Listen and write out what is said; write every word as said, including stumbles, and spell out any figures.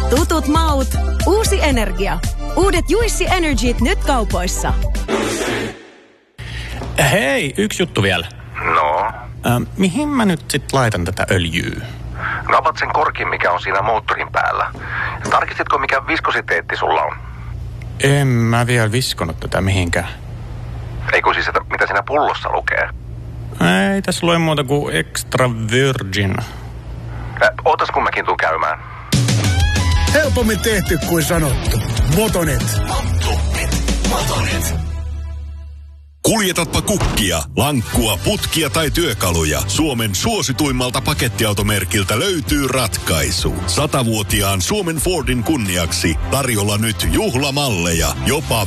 Tutut maut, uusi energia. Uudet Juissi Energyt nyt kaupoissa. Hei, yksi juttu vielä. No? Äh, mihin mä nyt sit laitan tätä öljyä? No avat sen korkin, mikä on siinä moottorin päällä. Tarkistitko, mikä viskositeetti sulla on? En mä vielä viskonut tätä mihinkään. Ei kun siis, että mitä siinä pullossa lukee? Ei tässä lue muuta kuin extra virgin. Äh, ootas kun mäkin tuun käymään. Helpommin tehty kuin sanottu. Motonet. Motonet. Motonet. Kuljetatpa kukkia, lankkua, putkia tai työkaluja. Suomen suosituimmalta pakettiautomerkiltä löytyy ratkaisu. Satavuotiaan Suomen Fordin kunniaksi tarjolla nyt juhlamalleja, jopa